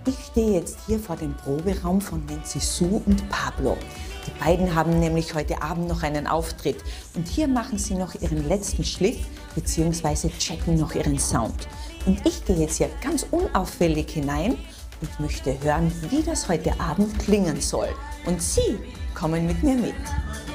Ich stehe jetzt hier vor dem Proberaum von Nancy Sue und Pablo. Die beiden haben nämlich heute Abend noch einen Auftritt und hier machen sie noch ihren letzten Schliff bzw. checken noch ihren Sound. Und ich gehe jetzt hier ganz unauffällig hinein und möchte hören, wie das heute Abend klingen soll. Und Sie kommen mit mir mit.